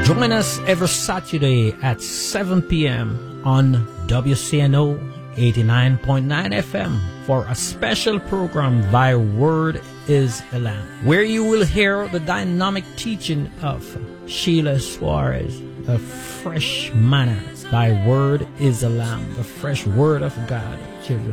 Join us every Saturday at 7 p.m. on WCNO 89.9 FM for a special program, Thy Word is a Lamp, where you will hear the dynamic teaching of Sheila Suarez, the fresh manna. Thy Word is a Lamp, the fresh Word of God. Children.